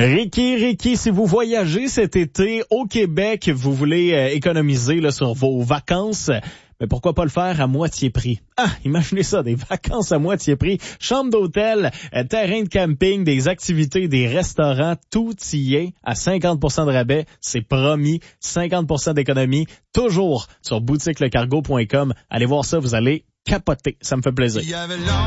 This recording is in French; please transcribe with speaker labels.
Speaker 1: Ricky, si vous voyagez cet été au Québec, vous voulez économiser là, sur vos vacances, mais pourquoi pas le faire à moitié prix? Imaginez ça, des vacances à moitié prix, chambre d'hôtel, terrain de camping, des activités, des restaurants, tout y est à 50% de rabais, c'est promis, 50% d'économie, toujours sur boutiquelecargo.com. Allez voir ça, vous allez capoter, ça me fait plaisir.